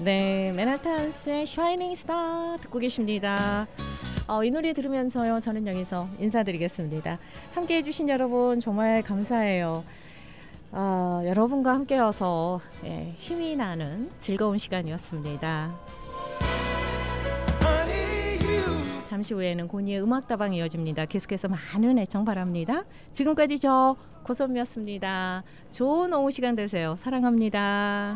네, 맨하탄스의 샤이닝 스타 듣고 계십니다. 이 노래 들으면서요, 저는 여기서 인사드리겠습니다. 함께 해주신 여러분 정말 감사해요. 여러분과 함께여서 힘이 나는 즐거운 시간이었습니다. 잠시 후에는 고니의 음악다방이 이어집니다. 계속해서 많은 애청 바랍니다. 지금까지 저 고선미였습니다. 좋은 오후 시간 되세요. 사랑합니다.